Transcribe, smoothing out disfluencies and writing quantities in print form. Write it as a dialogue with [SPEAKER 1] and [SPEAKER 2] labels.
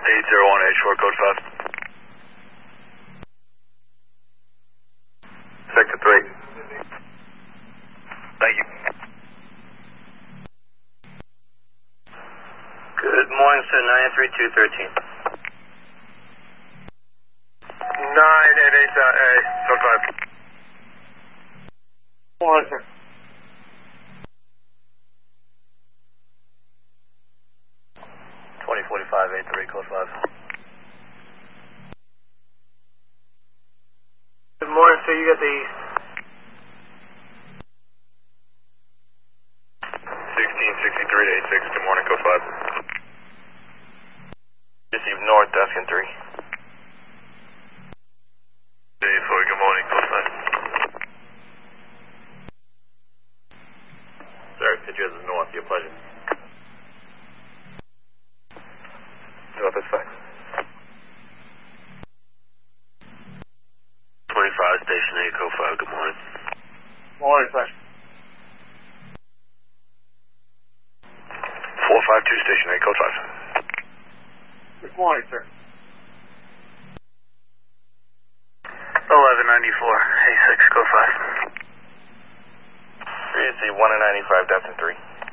[SPEAKER 1] 801H4, code 5. Sector 3. Thank you.
[SPEAKER 2] Good morning, sir. 93213.
[SPEAKER 1] 988A, code 5.
[SPEAKER 2] Morning, sir.
[SPEAKER 1] Code 5.
[SPEAKER 2] Good morning, sir. You got the
[SPEAKER 1] 1663 to 86. Good morning, code 5. Receive north, asking 3. Hey, Floyd, good morning, code 5. Sir, could you have the north, your pleasure. North is fine. 25, station 8, code 5, good morning.
[SPEAKER 2] morning, sir.
[SPEAKER 1] 452, station 8, code 5.
[SPEAKER 2] Good morning, sir.
[SPEAKER 1] 1194, A6, code 5. Receive 195, Delta 3.